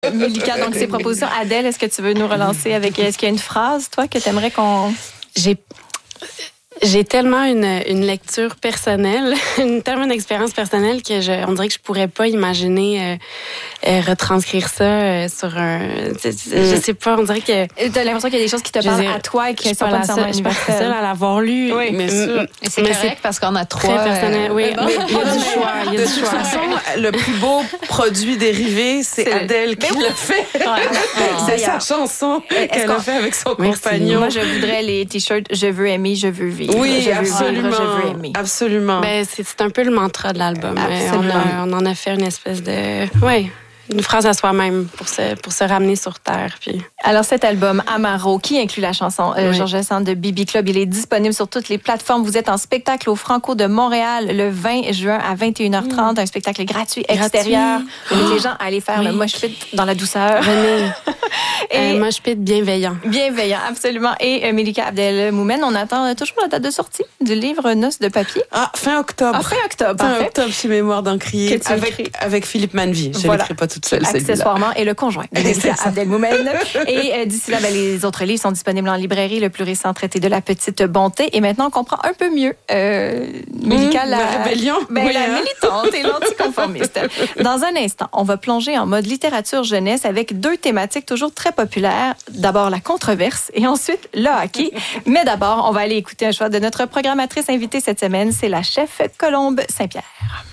Mélika, donc ces propositions. Adèle, est-ce que tu veux nous relancer avec... Est-ce qu'il y a une phrase, toi, que tu aimerais qu'on... J'ai tellement une lecture personnelle, tellement une expérience personnelle que on dirait que je pourrais pas imaginer retranscrire ça sur un... Je sais pas, on dirait que... T'as l'impression qu'il y a des choses qui te parlent à toi et qui ne sont pas nécessairement universelles. Je suis pas seule à l'avoir lu. Oui, mais c'est correct parce qu'on a trois... Très personnel, oui. Mais il y a du choix. De toute façon, le plus beau produit dérivé, c'est Adèle qui l'a fait. C'est sa chanson qu'elle a fait avec son compagnon. Moi, je voudrais les t-shirts « Je veux aimer, je veux vivre ». Oui, absolument. Je veux aimer. Absolument. Ben, c'est un peu le mantra de l'album. On en a fait une espèce de... une phrase à soi-même pour se ramener sur terre. Puis... Alors, cet album, Amaro, qui inclut la chanson Georges Sand de Bibi Club, il est disponible sur toutes les plateformes. Vous êtes en spectacle au Franco de Montréal le 20 juin à 21h30. Un spectacle gratuit extérieur. Avec les gens à aller faire le mosh pit dans la douceur. Venez. Et mosh pit bienveillant. Bienveillant, absolument. Et Mélika Abdelmoumen, on attend toujours la date de sortie du livre Noces de papier. Fin octobre. Fin octobre, Fin octobre, chez Mémoire d'Encrier. avec Philippe Manvy. Je l'écris pas toute seule, accessoirement, et le conjoint de Mélika Abdelmoumen. Et d'ici là, les autres livres sont disponibles en librairie. Le plus récent, Traité de la petite bonté. Et maintenant, on comprend un peu mieux Mélika, la rébellion. La militante et l'anticonformiste. Dans un instant, on va plonger en mode littérature jeunesse avec deux thématiques toujours très populaires. D'abord, la controverse et ensuite, le hockey. Mais d'abord, on va aller écouter un choix de notre programmatrice invitée cette semaine. C'est la chef Colombe Saint-Pierre.